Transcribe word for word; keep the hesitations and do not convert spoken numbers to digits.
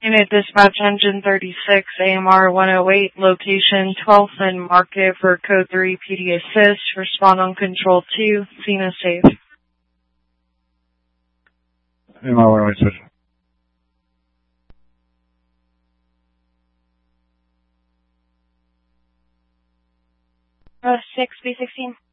Unit Dispatch Engine thirty-six, A M R one oh eight, location twelfth and Market for Code three P D Assist. Respond on Control two, Cena safe. A M R one oh eight, switch. Uh, six B sixteen.